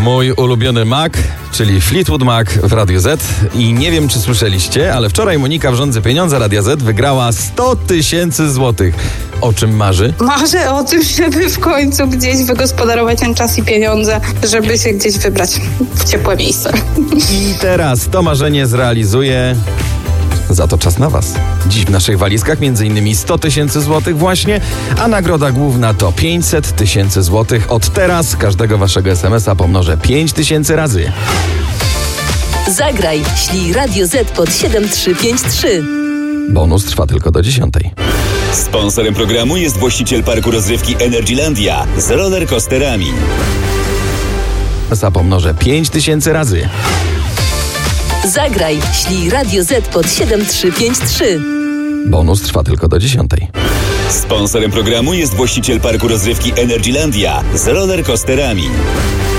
Mój ulubiony Mac, czyli Fleetwood Mac w Radiu Z. I nie wiem, czy słyszeliście, ale wczoraj Monika w Rządzy Pieniądze Radia Z wygrała 100 000 złotych. O czym marzy? Marzę o tym, żeby w końcu gdzieś wygospodarować ten czas i pieniądze, żeby się gdzieś wybrać w ciepłe miejsce. I teraz to marzenie zrealizuje. Za to czas na Was. Dziś w naszych walizkach m.in. 100 000 złotych właśnie, a nagroda główna to 500 000 złotych. Od teraz każdego Waszego SMS-a pomnożę 5000 razy. Zagraj, ślij Radio Z pod 7353. Bonus trwa tylko do 10. Sponsorem programu jest właściciel parku rozrywki Energylandia z rollercoasterami. SMS-a pomnożę 5000 razy. Zagraj, ślij Radio Z pod 7353. Bonus trwa tylko do 10. Sponsorem programu jest właściciel parku rozrywki Energylandia z rollercoasterami.